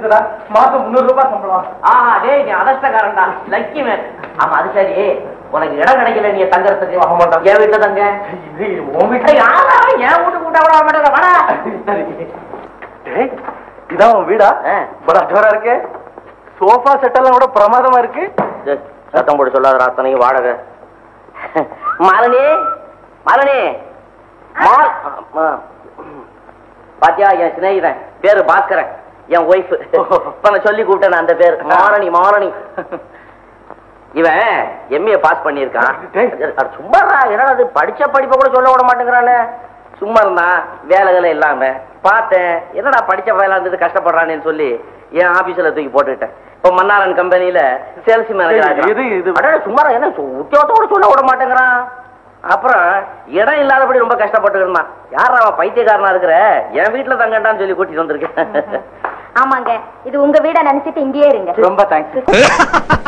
கிடைச்சதுடா. மாசம் 300 ரூபாய் சம்பளம். டேய் நீ அதஷ்டக்காரன்டா, லக்கி மேன். ஆமா அது சரி, உனக்கு இடம் கிடைக்கல நீ தங்கறதுக்கு. ஆமாண்டா. என் வீட்டுல தங்க. இது உன் வீட்டு. என் வீட்டுக்கு கூட்டா கூட மாட்டேங்க. வாடா. டேய் இதான் உன் வீடா? படா ஜோரா இருக்கே. சோஃபா செட் எல்லாம் கூட பிரமாதமா இருக்கு. சத்தம் போட்டு சொல்லாத, அத்தனைக்கு வாடகை. மாலினி மாலினி பாத்தியா, என் சிநேகிதன் பேரு பாஸ்கரன், என் ஒய்ஃப். இப்ப நான் சொல்லி கூப்பிட்டேன் அந்த பேரு மாலினி. மாலினி இவன் எம்ஏ பாஸ் பண்ணியிருக்கான். சும்மா என்னது படிச்ச படிப்பை கூட சொல்ல விட மாட்டேங்கிறானே. சும்மா இருந்தான், வேலைகளை இல்லாம பார்த்தேன். என்னடா படிச்ச வேலை இருந்தது கஷ்டப்படுறானேன்னு சொல்லி என் ஆபீஸ்ல தூக்கி போட்டுக்கிட்டேன். இப்ப மன்னாரன் கம்பெனியில சேல்ஸ் மேனேஜர். சும்மா என்ன உத்தியோகத்தோட சொல்ல விட மாட்டேங்கிறான். அப்புறம் இடம் இல்லாதபடி ரொம்ப கஷ்டப்பட்டுருந்தான். யாரா அவன் பைத்தியக்காரனா இருக்கிற, என் வீட்டுல தங்கண்டான்னு சொல்லி கூட்டிட்டு வந்திருக்கேன். ஆமாங்க, இது உங்க வீட நினைச்சிட்டு இங்கேயே இருங்க. ரொம்ப தேங்க்ஸ்.